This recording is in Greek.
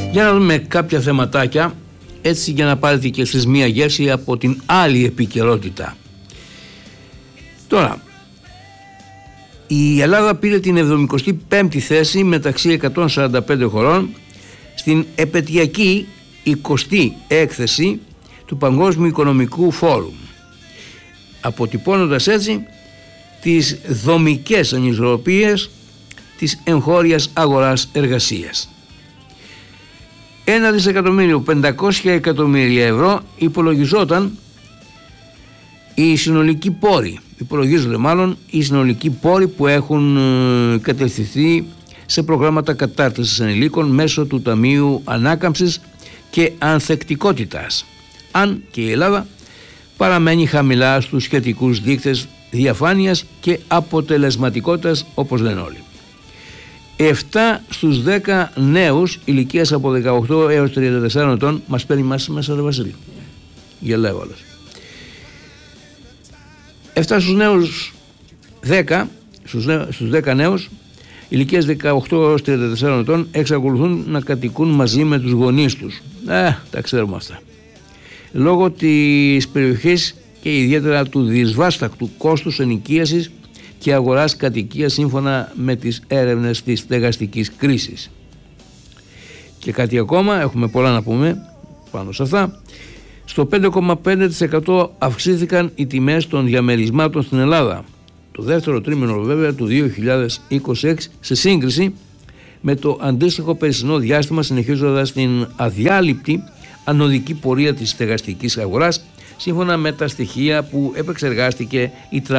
Για να δούμε κάποια θεματάκια, έτσι για να πάρετε και εσείς μία γεύση από την άλλη επικαιρότητα. Τώρα, η Ελλάδα πήρε την 75η θέση μεταξύ 145 χωρών στην επετειακή 20η έκθεση του Παγκόσμιου Οικονομικού Φόρουμ, αποτυπώνοντας έτσι τις δομικές ανισορροπίες της εγχώριας αγοράς εργασίας. 1.500.000.000 ευρώ υπολογίζονται οι συνολικοί πόροι που έχουν κατευθυνθεί σε προγράμματα κατάρτισης ενηλίκων μέσω του Ταμείου Ανάκαμψης και Ανθεκτικότητας, αν και η Ελλάδα παραμένει χαμηλά στους σχετικούς δείκτες διαφάνειας και αποτελεσματικότητας, όπως λένε όλοι. 7 στους 10 νέους ηλικίας από 18 έως 34 ετών μας παίρνει μέσα ρε Βασίλη. Γελάει ο άλλος. 7 στους νέους 10 στους 10 νέους ηλικίας 18 έως 34 ετών εξακολουθούν να κατοικούν μαζί με τους γονείς τους. Τα ξέρουμε αυτά. Λόγω της περιοχής και ιδιαίτερα του δυσβάστακτου κόστους ενοικίασης και αγοράς κατοικίας σύμφωνα με τις έρευνες της στεγαστικής κρίσης. Και κάτι ακόμα, έχουμε πολλά να πούμε πάνω σε αυτά. Στο 5,5% αυξήθηκαν οι τιμές των διαμερισμάτων στην Ελλάδα το δεύτερο τρίμηνο βέβαια του 2026 σε σύγκριση με το αντίστοιχο περσινό διάστημα, συνεχίζοντας την αδιάλειπτη ανωδική πορεία της στεγαστικής αγοράς σύμφωνα με τα στοιχεία που επεξεργάστηκε η